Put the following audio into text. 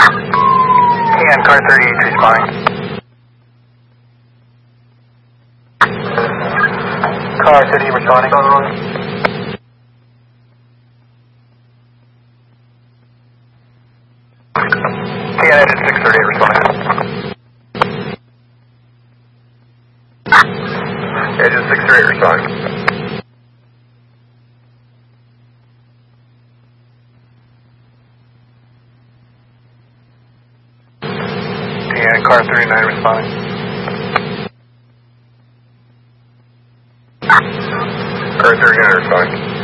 And car 38 responding. Car 38 responding. And engine 638 responding. Engine 638 responding. And car 39 responding. Car 39 responding.